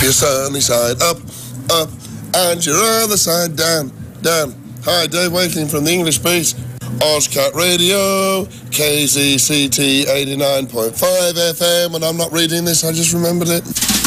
your sunny side up, up, and your other side down, down. Hi, Dave Wakeling from the English Beat. Ozcat Radio, KZCT 89.5 FM, and I'm not reading this, I just remembered it.